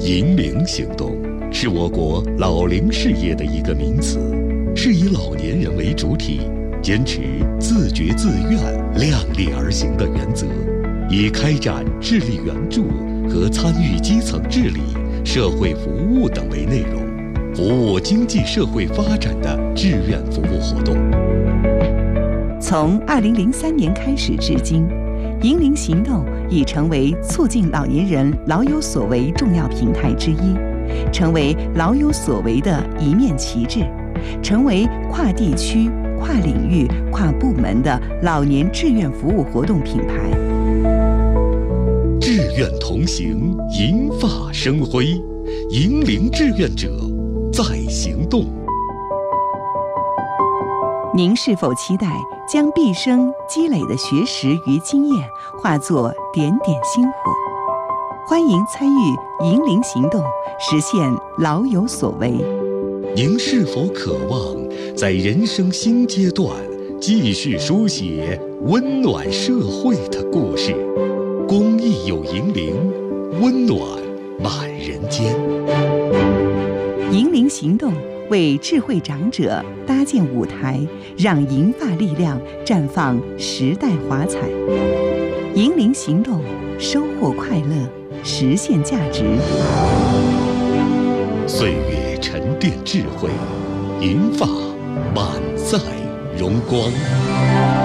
银龄行动是我国老龄事业的一个名词，是以老年人为主体，坚持自觉自愿、量力而行的原则，以开展智力援助和参与基层治理、社会服务等为内容，服务经济社会发展的志愿服务活动。 从2003年开始至今，银龄行动已成为促进老年人老有所为重要平台之一，成为老有所为的一面旗帜，成为跨地区、跨领域、跨部门的老年志愿服务活动品牌。 志愿同行，银发生辉，银龄志愿者在行动。 您是否期待将毕生积累的学识与经验化作点点星火？欢迎参与银龄行动，实现老有所为。 您是否渴望在人生新阶段继续书写温暖社会的故事？公益有银龄，温暖满人间。 银龄行动为智慧长者搭建舞台，让银发力量绽放时代华彩。银龄行动，收获快乐，实现价值。 岁月沉淀智慧，银发满载荣光。